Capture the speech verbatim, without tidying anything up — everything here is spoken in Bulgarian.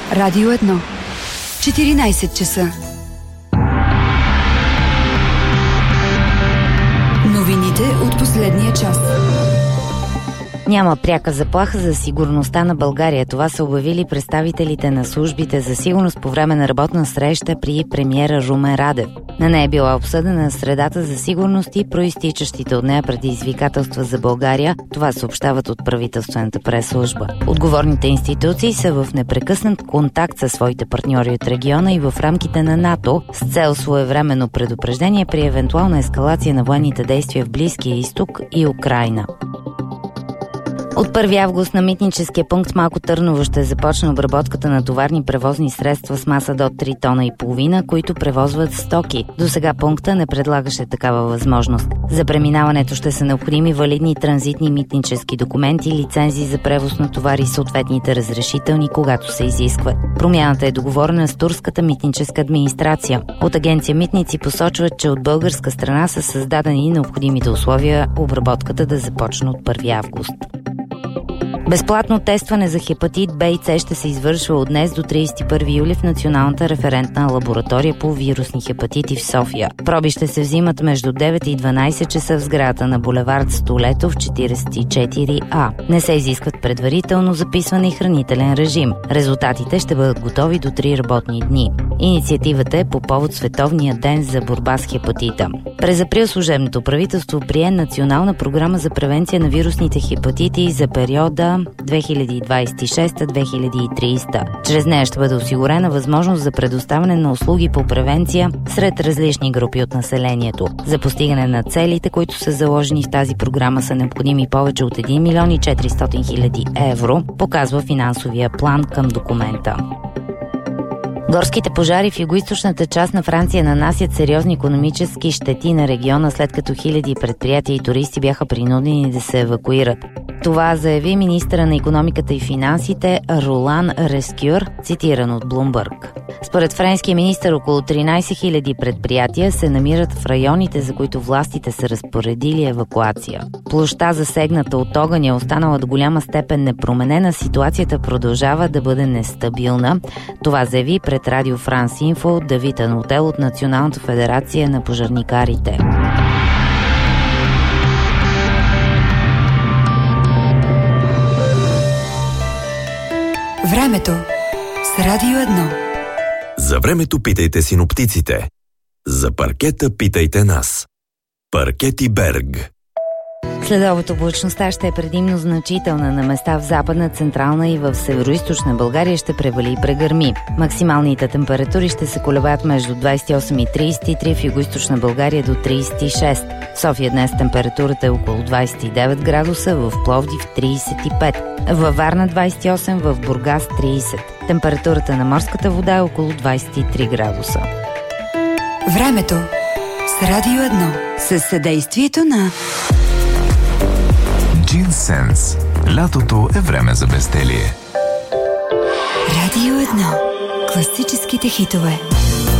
Радио едно. четиринайсет часа. Новините от последния час. Няма пряка заплаха за сигурността на България. Това са обявили представителите на службите за сигурност по време на работна среща при премиера Румен Радев. На нея е била обсъдена средата за сигурност и проистичащите от нея предизвикателства за България. Това съобщават от правителствената пресслужба. Отговорните институции са в непрекъснат контакт със своите партньори от региона и в рамките на НАТО с цел своевременно предупреждение при евентуална ескалация на военните действия в Близкия изток и Украйна. От първи август на митническия пункт Малко Търново ще започне обработката на товарни превозни средства с маса до три тона и половина, които превозват стоки. До сега пункта не предлагаше такава възможност. За преминаването ще са необходими валидни транзитни митнически документи, лицензии за превоз на товари и съответните разрешителни, когато се изискват. Промяната е договорена с турската митническа администрация. От агенция Митници посочват, че от българска страна са създадени необходимите условия обработката да започне от първи август. Безплатно тестване за хепатит Б и С ще се извършва от днес до трийсет и първи юли в Националната референтна лаборатория по вирусни хепатити в София. Проби ще се взимат между девет и дванайсет часа в сградата на булевард Столетов четирийсет и четири А. Не се изискват предварително записване и хранителен режим. Резултатите ще бъдат готови до три работни дни. Инициативата е по повод Световния ден за борба с хепатита. През април служебното правителство прие национална програма за превенция на вирусните хепатити за периода две хиляди двайсет и шеста до две хиляди и трийсета. Чрез нея ще бъде осигурена възможност за предоставяне на услуги по превенция сред различни групи от населението. За постигане на целите, които са заложени в тази програма, са необходими повече от един милион и четиристотин хиляди евро, показва финансовия план към документа. Горските пожари в югоизточната част на Франция нанасят сериозни икономически щети на региона, след като хиляди предприятия и туристи бяха принудени да се евакуират. Това заяви министъра на икономиката и финансите Ролан Рескюр, цитиран от Блумбърг. Според френския министър, около тринайсет хиляди предприятия се намират в районите, за които властите са разпоредили евакуация. Площта, засегната от огъня, е останала до голяма степен непроменена. Ситуацията продължава да бъде нестабилна. Това заяви пред Радио Франс Инфо Давид Анотел от Националната федерация на пожарникарите. Времето с Радио едно. За времето питайте синоптиците. За паркета питайте нас. Паркети Берг. Следобед облачността ще е предимно значителна. На места в Западна, Централна и в Североизточна България ще превали и прегърми. Максималните температури ще се колебаят между двайсет и осем и трийсет и три, в Югоизточна България до трийсет и шест. В София днес температурата е около двайсет и девет градуса, в Пловдив трийсет и пет, във Варна двайсет и осем, в Бургас трийсет. Температурата на морската вода е около двайсет и три градуса. Времето с Радио едно. Със съдействието на Джинсенс. Лятото е време за безделие. Радио едно. Класическите хитове.